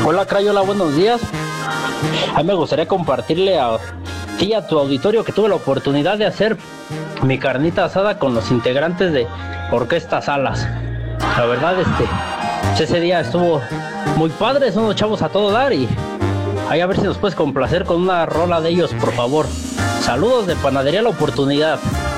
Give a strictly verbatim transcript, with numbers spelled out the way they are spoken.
Hola Crayola, buenos días. A mí me gustaría compartirle a ti y a tu auditorio que tuve la oportunidad de hacer mi carnita asada con los integrantes de Orquesta Salas. La verdad, este, pues ese día estuvo muy padre, son unos chavos a todo dar y ahí a ver si nos puedes complacer con una rola de ellos, por favor. Saludos de Panadería La Oportunidad.